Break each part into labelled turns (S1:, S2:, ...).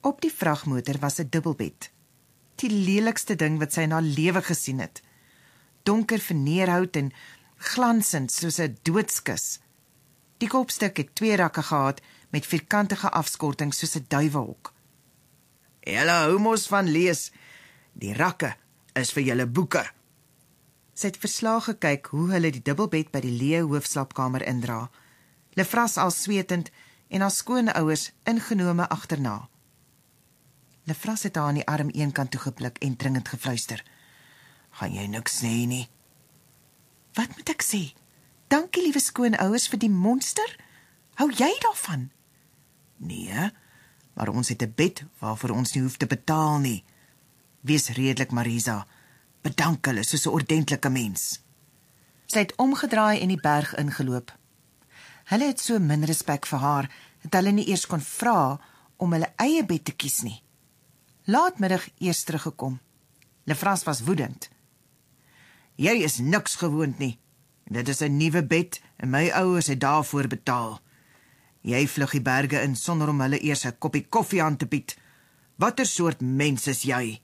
S1: Op die vragmotor was 'n dubbelbed. Die lelikste ding wat sy in haar lewe gesien het. Donker veneerhout en glansend soos 'n doodskus. Die kopstuk het 2 rakke gehad met vierkantige afskortings soos 'n duiwehok. "Julle hou mos van lees. Die rakke is vir julle boeke." Sy het verslae gekyk hoe hulle die dubbelbed by die leë hoofslaapkamer indra. Lefras al swetend en haar skoonouers ingenome agterna. Lefras het haar aan die arm eenkant toegeblik en dringend gefluister. "Gaan jy niks sê nie?" "Wat moet ek sê? Dankie liewe skoonouers vir die monster? Hou jy daarvan?" "Nee, maar ons het 'n bed waarvoor ons nie hoef te betaal nie. Wees redelik, Marisa. Bedank hulle soos 'n ordentlike mens." Sy het omgedraai en die berg ingeloop. Hulle het so min respek vir haar, dat hulle nie eers kon vra om hulle eie bed te kies nie. Laatmiddag eers teruggekom. Lefras was woedend. "Jy is niks gewoond nie. Dit is 'n nuwe bed en my ouers het daarvoor betaal. Jy vlug die berge in sonder om hulle eers 'n koppie koffie aan te bied. Watter soort mens is jy?"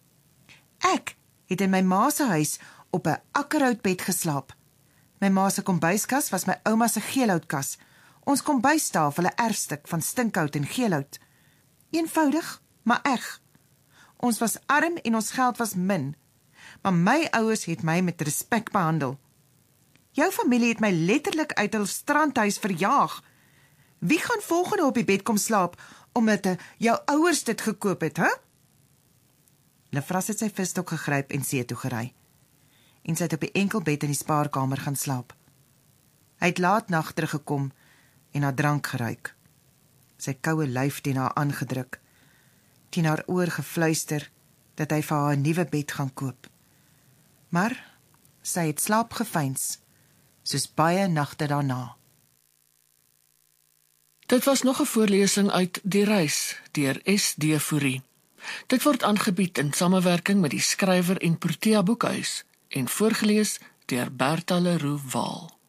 S1: "Ek het in my ma se huis op 'n akkerhoutbed geslaap. My ma se kombuiskas was my ouma se geelhoutkas. Ons kombuistafel 'n erfstuk van stinkhout en geelhout. Eenvoudig, maar eg. Ons was arm en ons geld was min, maar my ouers het my met respek behandel. Jou familie het my letterlik uit hul strandhuis verjaag. Wie gaan volgende op die bed kom slaap, omdat jou ouers dit gekoop het, hè?" Lefras het sy visstok gegryp en see toe gery. En sy het op die enkelbed in die spaarkamer gaan slaap. Hy het laat nag teruggekom en haar drank geruik. Sy koue lyf teen haar aangedruk, teen haar oor gefluister, dat hy vir haar 'n nuwe bed gaan koop. Maar sy het slaap geveins, soos baie nagte daarna.
S2: Dit was nog 'n voorlesing uit Die Reis deur S.D. Fourie. Dit word aangebied in samewerking met die skrywer en Protea Boekhuis en voorgeles deur Bertha Leroux Waal.